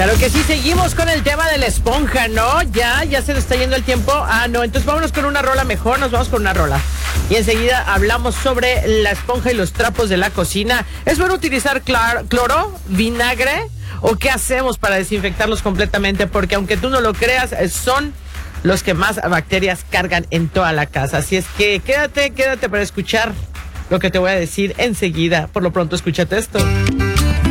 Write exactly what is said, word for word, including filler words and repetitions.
Claro que sí, seguimos con el tema de la esponja, ¿no? Ya, ya se nos está yendo el tiempo. Ah, no, entonces vámonos con una rola mejor, nos vamos con una rola. Y enseguida hablamos sobre la esponja y los trapos de la cocina. ¿Es bueno utilizar clar- cloro, vinagre? ¿O qué hacemos para desinfectarlos completamente? Porque aunque tú no lo creas, son los que más bacterias cargan en toda la casa. Así es que quédate, quédate para escuchar lo que te voy a decir enseguida. Por lo pronto, escúchate esto.